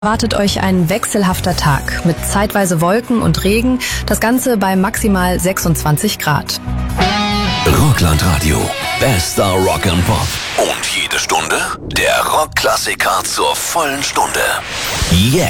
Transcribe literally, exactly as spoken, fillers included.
Erwartet euch ein wechselhafter Tag mit zeitweise Wolken und Regen, das Ganze bei maximal sechsundzwanzig Grad. Rockland-Radio, bester Rock and Pop. Und jede Stunde der Rockklassiker zur vollen Stunde. Jetzt.